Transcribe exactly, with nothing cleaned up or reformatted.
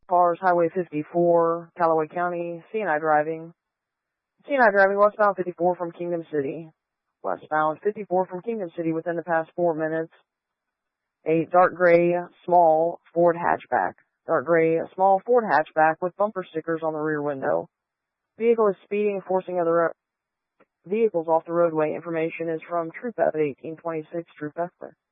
Cars, Highway fifty-four, Callaway County, C and I driving. C and I driving westbound fifty-four from Kingdom City. Westbound fifty-four from Kingdom City within the past four minutes. A dark gray, small Ford hatchback. Dark gray, small Ford hatchback with bumper stickers on the rear window. Vehicle is speeding, forcing other ro- vehicles off the roadway. Information is from Troop F eighteen twenty-six, Troop F.